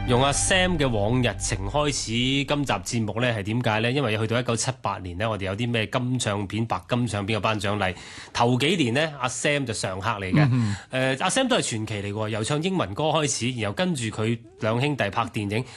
用阿 Sam 嘅往日情開始今集節目呢係點解呢？因為去到1978年呢，我哋有啲咩金唱片、白金唱片嘅頒獎禮。頭幾年呢，阿 Sam 就常客嚟嘅。阿 Sam 都係傳奇嚟喎，由唱英文歌開始，然後跟住佢兩兄弟拍電影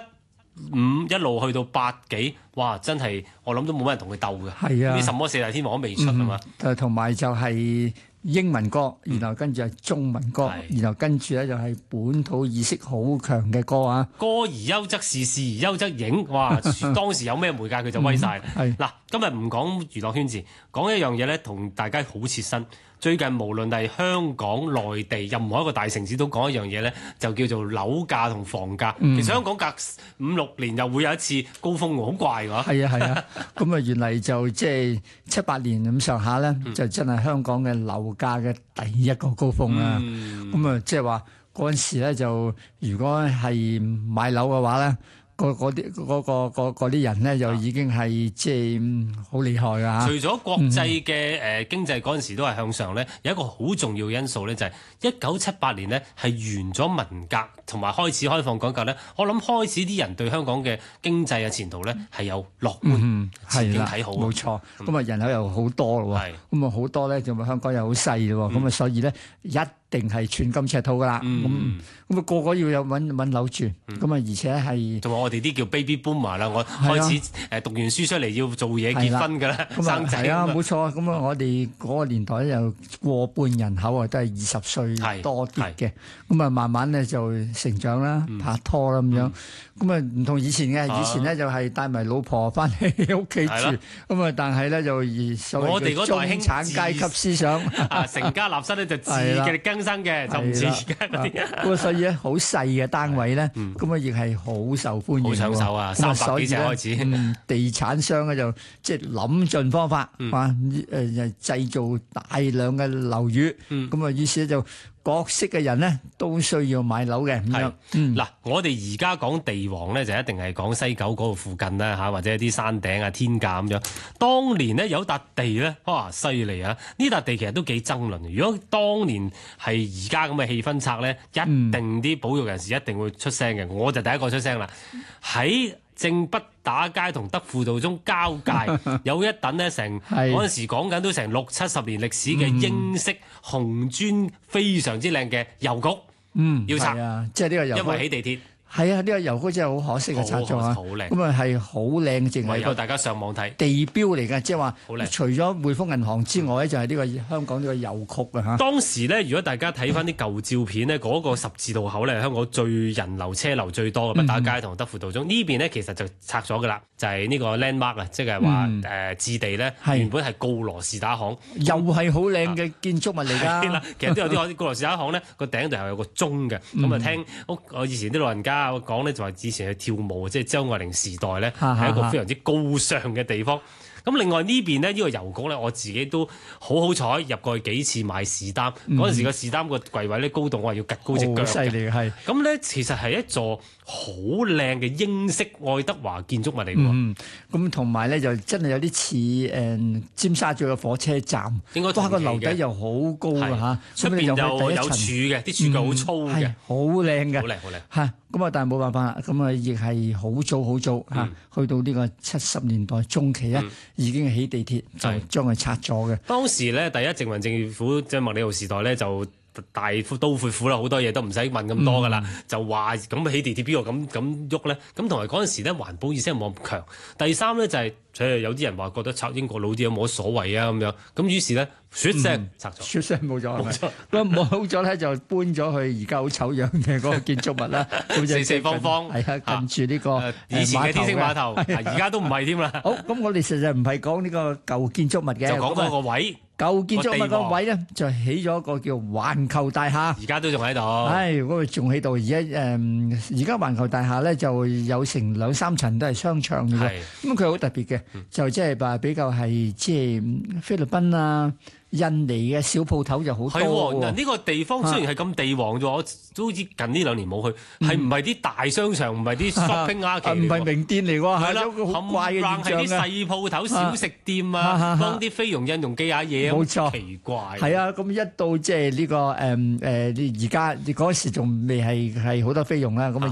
75一路去到8幾，哇！真係我諗都冇乜人同佢鬥嘅。係啊，啲什麼四大天王都未出係嘛？ 同埋就係英文歌，然後跟住係中文歌，然後跟住咧就係本土意識好強嘅歌啊！ 歌而優則仕，仕而優則影，哇！當時有咩媒介佢就威晒。嗱，今日唔講娛樂圈子，講一樣嘢咧，同大家好切身。最近無論係香港、內地任何一個大城市都講一樣嘢咧，就叫做樓價同房價。其實香港隔5-6年又會有一次高峰喎，好怪㗎。 係啊，咁啊原嚟就即係7-8年咁上下咧，就真係香港嘅樓價嘅第一個高峰啦。咁啊即係話嗰陣時咧，就如果係買樓嘅話咧，嗰啲人咧就已經係即係好厲害㗎。 除咗國際嘅經濟嗰陣時都係向上咧，有一個好重要因素咧，就係1978年咧係完咗文革同埋開始開放改革咧。我諗開始啲人對香港嘅經濟嘅前途咧係有樂觀前景睇好。 冇錯，咁啊人口又好多咯喎，咁啊好多咧就香港又好細咯喎，咁啊所以咧一定係寸金尺土噶啦，咁啊個個要有揾樓住，咁啊而且係同埋我哋啲叫 baby boomer 啦，我開始讀完書出嚟要做嘢結婚噶啦，生仔啊，冇錯。咁啊我哋嗰個年代咧有過半人口啊都係20歲多啲嘅，咁啊慢慢咧就成長啦，拍拖啦咁樣，咁啊唔同以前嘅，以前咧就係帶埋老婆翻嚟屋企住，咁啊但係咧就我哋嗰代中產階級思想成家立室咧就自力更生嘅，就唔似而家嗰啲。 咁所以咧好細嘅單位咧，咁啊亦係好受歡迎， 好搶手啊！300幾尺開始， 地產商咧就即係諗盡方法，製造大量嘅樓宇，咁啊於是咧就各式嘅人咧都需要買樓嘅咁樣。 嗱，我哋而家講地王咧，就一定係講西九嗰度附近啦嚇，或者一啲山頂啊、天價咁樣。當年咧有一笪地咧，哇犀利啊！呢笪地其實都幾爭論。如果當年係而家咁嘅氣氛拆咧，一定啲保育人士一定會出聲嘅。我就第一個出聲啦，喺正北打街同德輔道中交界有一等咧，嗰陣時講緊都成60-70年歷史嘅英式紅磚非常之靚嘅郵局，要拆， 即係呢個郵局， 因為起地鐵。 係啊，呢個郵局真係好可惜嘅，拆咗啊！ 好靚， 咁啊係好靚，淨係有大家上網睇地標嚟嘅，即係話除咗匯豐銀行之外咧，就係呢個香港呢個郵局啊嚇。 當時咧，如果大家睇翻啲舊照片咧，嗰個十字路口咧，香港最人流車流最多嘅北打街同德輔道中呢邊咧，其實就拆咗噶啦，就係呢個 landmark 啊，即係話置地咧，原本係告羅士打行， 又係好靚嘅建築物嚟㗎。 啦，其實都有啲告羅士打行咧，個頂度係有個鐘嘅，咁啊聽我以前啲老人家講咧，就話以前去跳舞，即係張愛玲時代咧，係一個非常之高尚嘅地方。咁另外呢邊咧，呢個郵局咧，我自己都好彩入過去幾次買士擔。嗰陣時個士擔個櫃位咧高度，我係要趌高隻腳嘅。 好犀利係。 咁咧其實係一座好靚嘅英式愛德華建築物嚟嘅。 咁同埋咧就真係有啲似尖沙咀嘅火車站。 應該哇！個樓底又好高啊嚇，出邊又有柱嘅，啲柱腳好粗嘅， 好靚嘅。 好靚好靚嚇！咁啊，但係冇辦法啦。咁啊，亦係好早嚇，去到呢個70年代中期咧，已經係起地鐵就將佢拆咗嘅。 當時咧，第一殖民政府即係麥理浩時代咧，就大刀闊斧啦，好多嘢都唔使問咁多噶啦，就話咁起地鐵邊個咁喐咧？咁同埋嗰陣時咧，環保意識冇咁強。第三咧就係有啲人話覺得拆英國佬啲有冇乜所謂啊咁樣，咁於是咧雪聲拆咗， 雪聲冇咗，冇錯。咁冇咗咧就搬咗去而家好醜樣嘅嗰個建築物啦， 四四方方係啊，近住呢個以前嘅天星碼頭，而家都唔係添啦。 好，咁我哋實際唔係講呢個舊建築物嘅， 就講嗰個位。 舊建築物個位咧就起咗一個叫環球大廈， 而家都仲喺度。 係嗰個仲喺度。而家環球大廈咧就有成2-3層都係商場嘅。咁佢好特別嘅，就即係話比較係即係菲律賓啊、印尼嘅小鋪頭就好多喎。 嗱，呢個地方雖然係咁地王啫，我都好似近呢2年冇去，係唔係啲大商場，唔係啲 shopping market， 唔係名店嚟喎， 係啦， 好怪嘅現象係啲細鋪頭、小食店啊，幫啲菲傭印傭寄下嘢， 冇錯， 奇怪。 係啊，咁一到即係呢個而家嗰時仲未係好多菲傭啦，咁啊